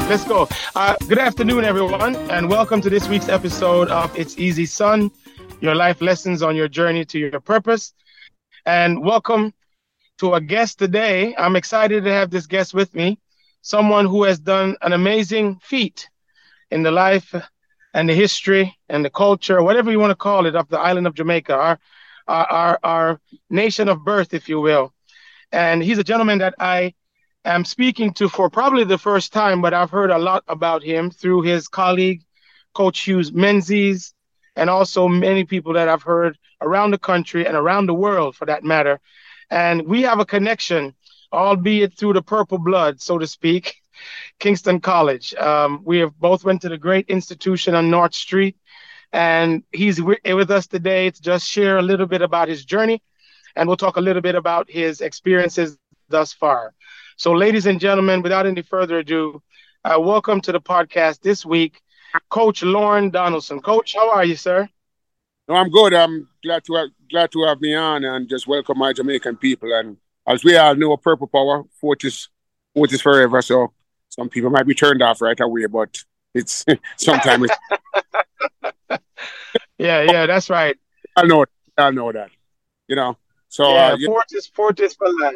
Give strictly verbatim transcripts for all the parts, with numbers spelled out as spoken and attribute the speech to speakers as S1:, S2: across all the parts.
S1: Let's go. Uh, good afternoon, everyone, and welcome to this week's episode of It's Easy Son, your life lessons on your journey to your purpose. And welcome to a guest today. I'm excited to have this guest with me, someone who has done an amazing feat in the life and the history and the culture, whatever you want to call it, of the island of Jamaica, our, our, our, our nation of birth, if you will. And he's a gentleman that I am speaking to for probably the first time, but I've heard a lot about him through his colleague, Coach Hughes Menzies, and also many people that I've heard around the country and around the world, for that matter. And we have a connection, albeit through the purple blood, so to speak, Kingston College. Um, we have both went to the great institution on North Street, and he's wi- with us today to just share a little bit about his journey, and we'll talk a little bit about his experiences thus far. So, ladies and gentlemen, without any further ado, uh, welcome to the podcast this week, Coach Lorne Donaldson. Coach, how are you, sir?
S2: No, I'm good. I'm glad to have, glad to have me on and just welcome my Jamaican people. And as we all know, Purple Power, Fortis, Fortis forever. So some people might be turned off right away, but it's sometimes it's,
S1: Yeah, yeah, that's right.
S2: I know it. I know that. You know. So
S1: Yeah,
S2: uh, you,
S1: Fortis, Fortis for life.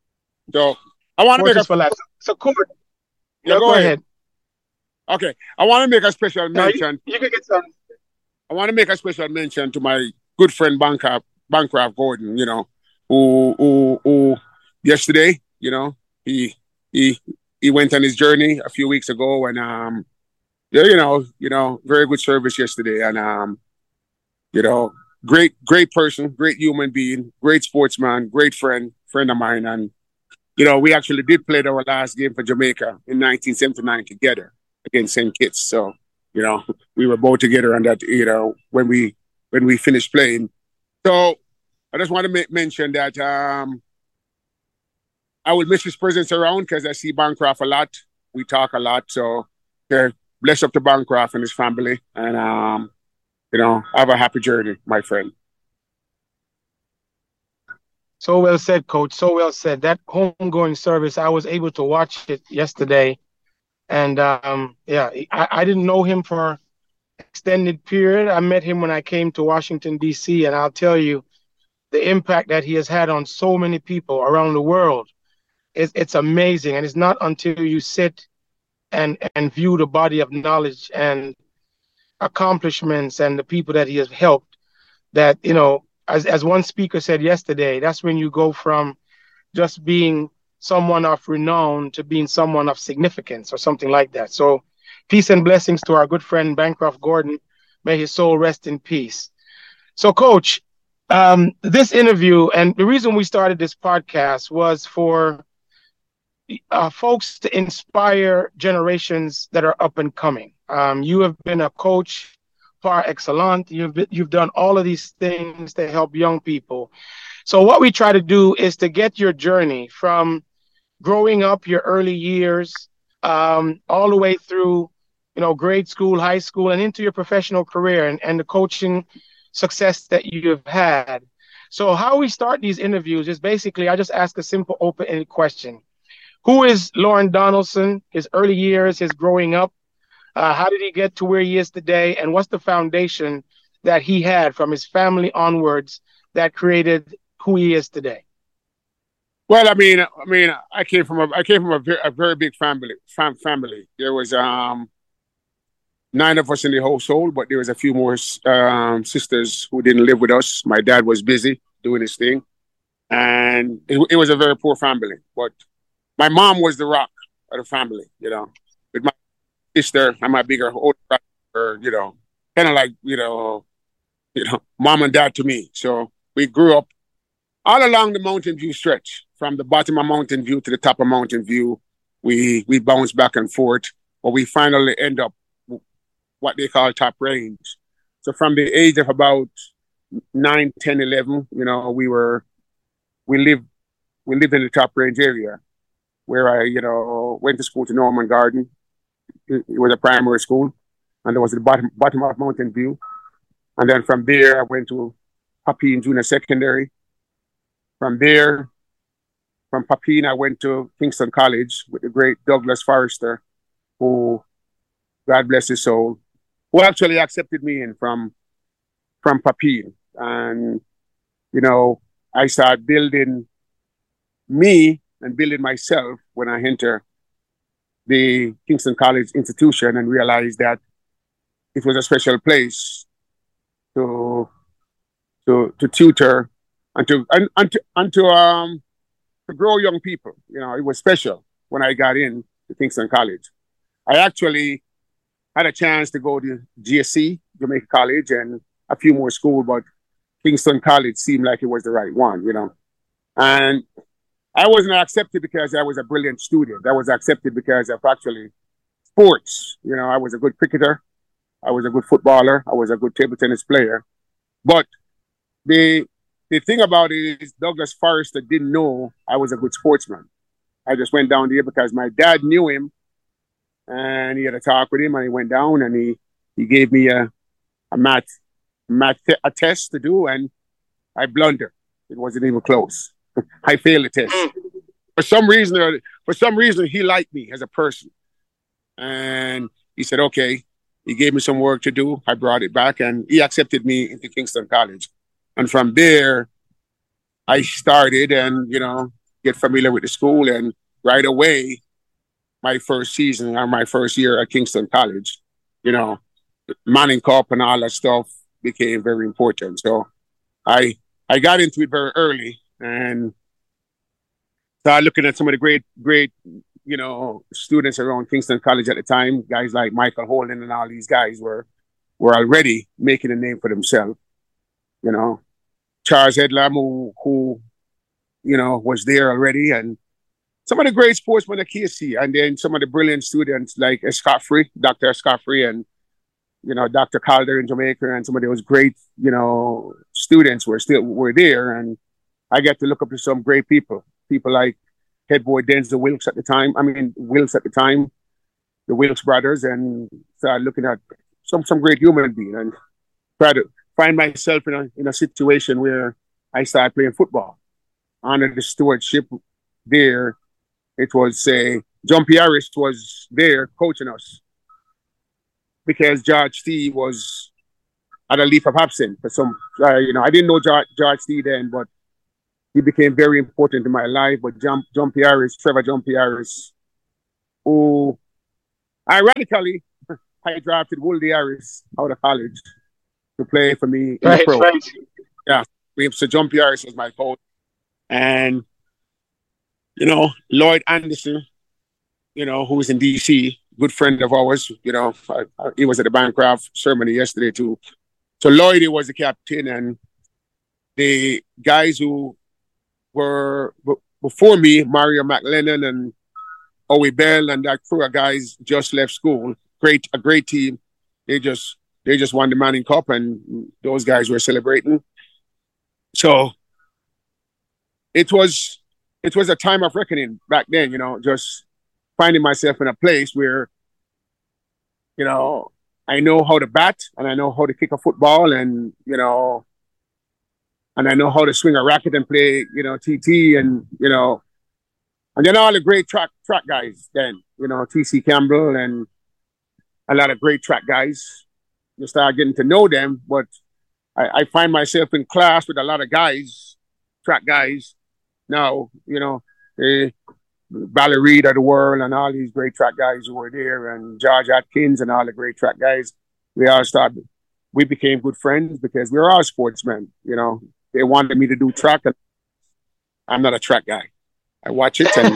S2: so I want to make
S1: Fortis
S2: a
S1: for life. So, Coach,
S2: yeah,
S1: no,
S2: go
S1: go
S2: ahead.
S1: ahead.
S2: Okay, I want to make a special
S1: No, you,
S2: mention.
S1: you can get some.
S2: I want to make a special mention to my good friend Bancroft, Bancroft Gordon. You know, who who who yesterday, you know, he he he went on his journey a few weeks ago, and um, yeah, you know, you know, very good service yesterday, and um, you know, great great person, great human being, great sportsman, great friend, friend of mine, and you know, we actually did play our last game for Jamaica in nineteen seventy-nine together against Saint Kitts. So, you know, we were both together on that, you know, when we when we finished playing. So I just want to ma- mention that um, I will miss his presence around because I see Bancroft a lot. We talk a lot. So yeah, bless up to Bancroft and his family. And, um, you know, have a happy journey, my friend.
S1: So well said, Coach. So well said. That homegoing service, I was able to watch it yesterday. And um, yeah, I, I didn't know him for extended period. I met him when I came to Washington, D C, and I'll tell you the impact that he has had on so many people around the world. It's, it's amazing. And it's not until you sit and, and view the body of knowledge and accomplishments and the people that he has helped that, you know, as, as one speaker said yesterday, that's when you go from just being someone of renown to being someone of significance or something like that. So peace and blessings to our good friend Bancroft Gordon. May his soul rest in peace. So, Coach, um, this interview and the reason we started this podcast was for uh, folks to inspire generations that are up and coming. Um, you have been a coach par excellence. You've been, you've done all of these things to help young people. So what we try to do is to get your journey from growing up, your early years, um, all the way through, you know, grade school, high school, and into your professional career and, and the coaching success that you've had. So how we start these interviews is basically, I just ask a simple open-ended question. Who is Lorne Donaldson, his early years, his growing up? Uh, how did he get to where he is today? And what's the foundation that he had from his family onwards that created who he is today?
S2: Well, I mean, I mean, I came from a, I came from a very, a very big family. Fam, family. There was um nine of us in the household, but there was a few more um, sisters who didn't live with us. My dad was busy doing his thing, and it, it was a very poor family. But my mom was the rock of the family, you know, with my sister and my bigger older brother, you know, kind of like you know, you know, mom and dad to me. So we grew up all along the Mountain View stretch, from the bottom of Mountain View to the top of Mountain View. We we bounce back and forth, but we finally end up what they call top range. So from the age of about nine, ten, eleven, you know, we were we lived we lived in the top range area where I, you know, went to school to Norman Garden. It, it was a primary school, and there was the bottom bottom of Mountain View. And then from there I went to Papine Junior Secondary. From there, from Papine, I went to Kingston College with the great Douglas Forrester, who, God bless his soul, who actually accepted me in from from Papine. And, you know, I started building me and building myself when I enter the Kingston College institution and realized that it was a special place to to to tutor and to and, and to and to um to grow young people. You know, it was special when I got in to Kingston College. I actually had a chance to go to G S C, Jamaica College, and a few more schools, but Kingston College seemed like it was the right one, you know. And I wasn't accepted because I was a brilliant student. I was accepted because of actually sports. You know, I was a good cricketer. I was a good footballer. I was a good table tennis player. But the the thing about it is Douglas Forrester didn't know I was a good sportsman. I just went down there because my dad knew him and he had a talk with him and he went down and he, he gave me a, a math, math te- a test to do and I blundered. It wasn't even close. I failed the test. For some reason, or for some reason, he liked me as a person. And he said, okay, he gave me some work to do. I brought it back and he accepted me into Kingston College. And from there, I started and, you know, get familiar with the school. And right away, my first season or my first year at Kingston College, you know, Manning Cup and all that stuff became very important. So I I got into it very early and started looking at some of the great, great, you know, students around Kingston College at the time. Guys like Michael Holden and all these guys were were already making a name for themselves. You know, Charles Edlam, who, who, you know, was there already, and some of the great sportsmen at K C, and then some of the brilliant students like Escoffrey, Doctor Escoffrey, and, you know, Doctor Calder in Jamaica, and some of those great, you know, students were still were there, and I got to look up to some great people, people like head boy Denzel Wilkes at the time. I mean, Wilkes at the time, the Wilkes brothers, and started looking at some some great human being, and try to find myself in a in a situation where I started playing football under the stewardship there. It was say uh, John Pieris was there coaching us because George T was at a leave of absence for some. Uh, you know, I didn't know George, George T then, but he became very important in my life. But John, John Pieris, Trevor John Pieris, who ironically I drafted Woldy Harris out of college to play for me in
S1: right,
S2: the pro.
S1: Right.
S2: Yeah, so John Pieris was my coach, and you know Lloyd Anderson, you know, who was in D C, good friend of ours. You know, I, I, he was at the Bancroft ceremony yesterday too. So Lloyd he was the captain, and the guys who were b- before me, Mario McLennan and Owie Bell and that crew of guys just left school. Great, a great team. They just they just won the Manning Cup, and those guys were celebrating. So it was it was a time of reckoning back then. You know, just finding myself in a place where, you know, I know how to bat and I know how to kick a football, and you know, and I know how to swing a racket and play, you know, T T, and you know, and then all the great track track guys. Then you know, T C Campbell and a lot of great track guys. You start getting to know them, but I, I find myself in class with a lot of guys, track guys. Now, you know, eh, Valerie Reed of the world and all these great track guys who were there, and George Atkins and all the great track guys. We all started. We became good friends because we were all sportsmen. You know, they wanted me to do track, and I'm not a track guy. I watch it and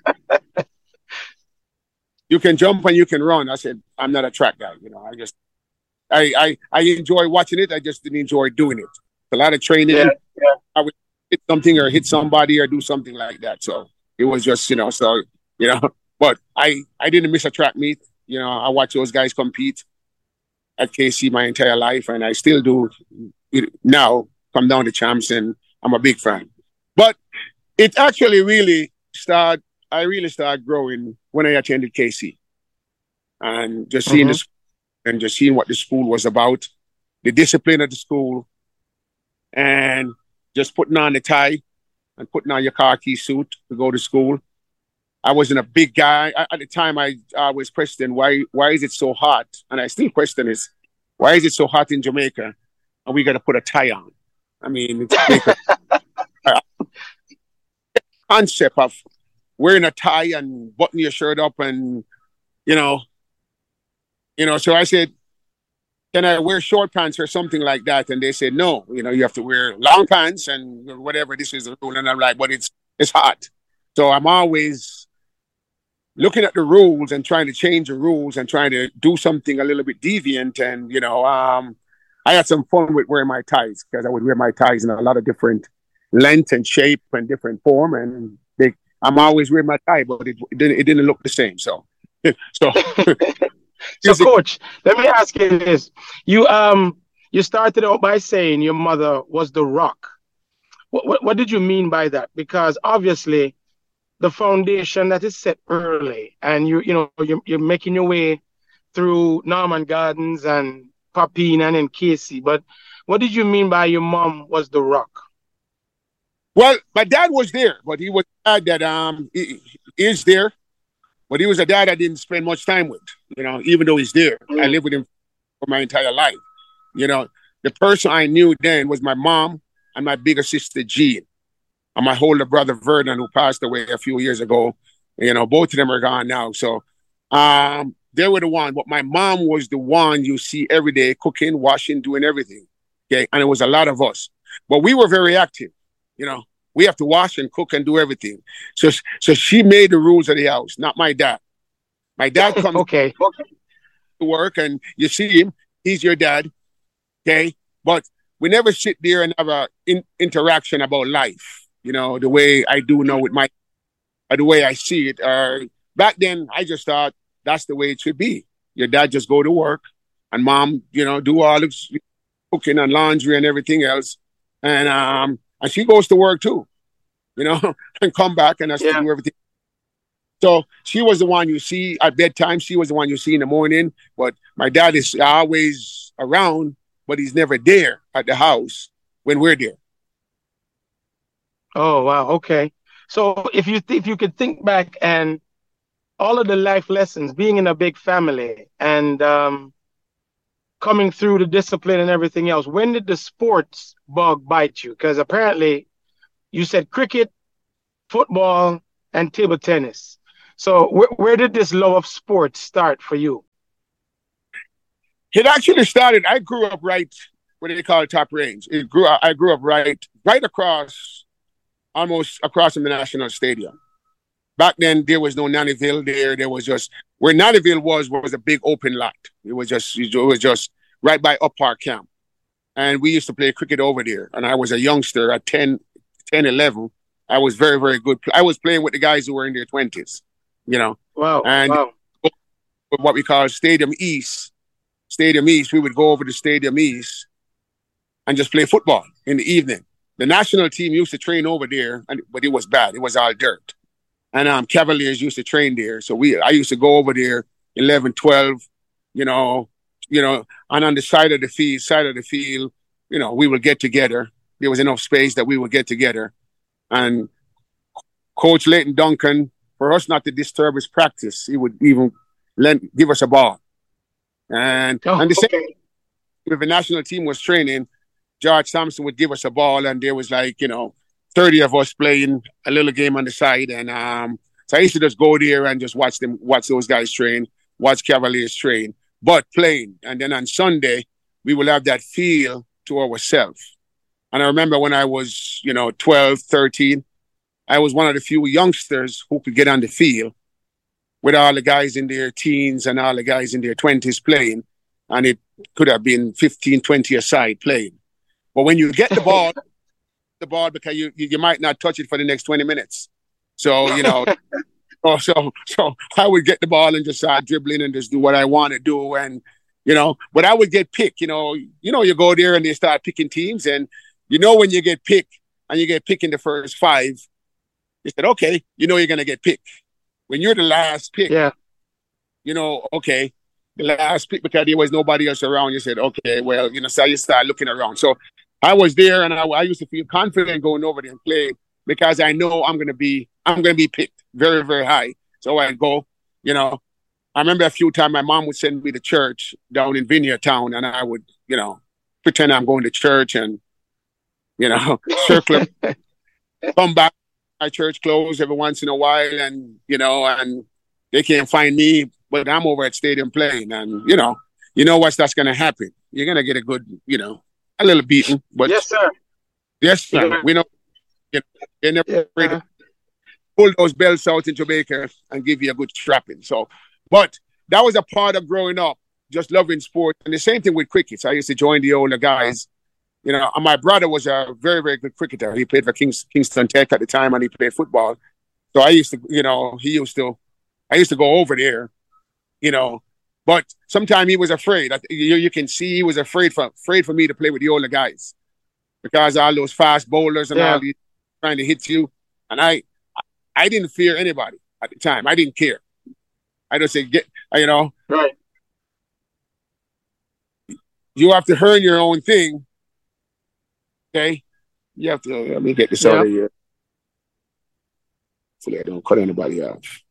S2: you can jump and you can run. I said, I'm not a track guy. You know, I just, I, I, I enjoy watching it. I just didn't enjoy doing it. A lot of training.
S1: Yeah, yeah.
S2: I would hit something or hit somebody or do something like that. So it was just, you know, so, you know, but I, I didn't miss a track meet. You know, I watch those guys compete at K C my entire life, and I still do it now. Come down to champs, and I'm a big fan. But it actually really started, I really started growing when I attended K C, and just seeing
S1: Mhm.
S2: this and just seeing what the school was about, the discipline of the school, and just putting on the tie and putting on your khaki suit to go to school. I wasn't a big guy. I, at the time, I, I was questioning why why is it so hot? And I still question is, why is it so hot in Jamaica? And we got to put a tie on. I mean, it's Jamaica. Concept of wearing a tie and button your shirt up and, you know, you know, so I said, can I wear short pants or something like that? And they said, no, you know, you have to wear long pants and whatever. This is the rule. And I'm like, but it's, it's hot. So I'm always looking at the rules and trying to change the rules and trying to do something a little bit deviant. And, you know, um, I had some fun with wearing my ties because I would wear my ties in a lot of different length and shape and different form. And they, I'm always wearing my tie, but it, it, didn't, it didn't look the same. So, so.
S1: So, Coach, let me ask you this. You um you started out by saying your mother was the rock. What, what, what did you mean by that? Because obviously the foundation that is set early and you you know you're, you're making your way through Norman Gardens and Papine and then Casey. But what did you mean by your mom was the rock?
S2: Well, my dad was there, but he was a dad that um he, he is there. But he was a dad I didn't spend much time with, you know, even though he's there. Mm. I lived with him for my entire life. You know, the person I knew then was my mom and my bigger sister, Jean, and my older brother, Vernon, who passed away a few years ago. You know, both of them are gone now. So um, they were the one. But my mom was the one you see every day, cooking, washing, doing everything. Okay, and it was a lot of us. But we were very active, you know. We have to wash and cook and do everything. So, so she made the rules of the house, not my dad. My dad comes
S1: okay.
S2: to work and you see him. He's your dad. Okay. But we never sit there and have an in, interaction about life, you know, the way I do now with my, or the way I see it. Uh, back then, I just thought that's the way it should be. Your dad just go to work and mom, you know, do all the cooking and laundry and everything else. And, um, And she goes to work too, you know, and come back and has yeah. to do everything. So she was the one you see at bedtime. She was the one you see in the morning. But my dad is always around, but he's never there at the house when we're there.
S1: Oh, wow. Okay. So if you th- if you could think back and all of the life lessons, being in a big family and um, coming through the discipline and everything else, when did the sports bug bite you? Because apparently you said cricket, football, and table tennis. So wh- where did this love of sports start for you?
S2: It actually started, I grew up right, what do they call it, top range. It grew. I grew up right, right across, almost across from the National Stadium. Back then, there was no Nannyville there. There was just, where Nannyville was, was a big open lot. It was just, it was just right by Up Park Camp. And we used to play cricket over there. And I was a youngster at ten, eleven. I was very, very good. I was playing with the guys who were in their twenties, you know.
S1: Wow.
S2: And
S1: wow.
S2: what we call Stadium East, Stadium East, we would go over to Stadium East and just play football in the evening. The national team used to train over there, and, but it was bad. It was all dirt. And um, Cavaliers used to train there. So we, I used to go over there, eleven, twelve, you know, you know, and on the side of the field, side of the field, you know, we would get together. There was enough space that we would get together. And Coach Leighton Duncan, for us not to disturb his practice, he would even lend, give us a ball. And, oh, and the okay. same, if the national team was training, George Thompson would give us a ball, and there was like, you know, thirty of us playing a little game on the side. And um, so I used to just go there and just watch them, watch those guys train, watch Cavaliers train, but playing. And then on Sunday, we will have that feel to ourselves. And I remember when I was, you know, twelve, thirteen, I was one of the few youngsters who could get on the field with all the guys in their teens and all the guys in their twenties playing. And it could have been fifteen, twenty aside playing. But when you get the ball, the ball because you, you you might not touch it for the next twenty minutes. So, you know, so, so so I would get the ball and just start dribbling and just do what I want to do. And, you know, but I would get picked, you know, you know, you go there and they start picking teams. And, you know, when you get picked and you get picked in the first five, you said, okay, you know, you're going to get picked. When you're the last pick,
S1: yeah,
S2: you know, okay, the last pick because there was nobody else around. You said, okay, well, you know, so you start looking around. So I was there and I, I used to feel confident going over there and playing because I know I'm going to be I'm going to be picked very, very high. So I go, you know. I remember a few times my mom would send me to church down in Vineyard Town, and I would, you know, pretend I'm going to church and, you know, circle, come back, my church closed every once in a while, and, you know, and they can't find me, but I'm over at Stadium playing, and, you know, you know what's that's going to happen. You're going to get a good, you know, a little beating, but
S1: yes, sir.
S2: Yes, sir. Yeah. We know, you know, they're never yeah. afraid to pull those belts out in Jamaica and give you a good strapping. So, but that was a part of growing up, just loving sport. And the same thing with cricket. So I used to join the older guys. You know, and my brother was a very, very good cricketer. He played for Kings, Kingston Tech at the time, and he played football. So I used to, you know, he used to, I used to go over there, you know, but sometimes he was afraid. You, you can see he was afraid for, afraid for me to play with the older guys because all those fast bowlers and yeah. all these trying to hit you. And I, I didn't fear anybody at the time. I didn't care. I just say, get, you know,
S1: right.
S2: You have to earn your own thing. Okay. You have to, let me get this yeah. out of here. Hopefully I don't cut anybody off.